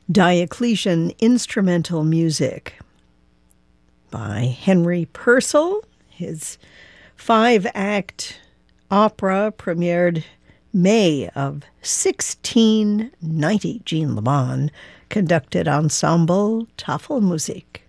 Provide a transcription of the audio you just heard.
Diocletian Instrumental Music by Henry Purcell. His 5-act opera premiered May of 1690. Jean Le Bon conducted Ensemble Tafelmusik.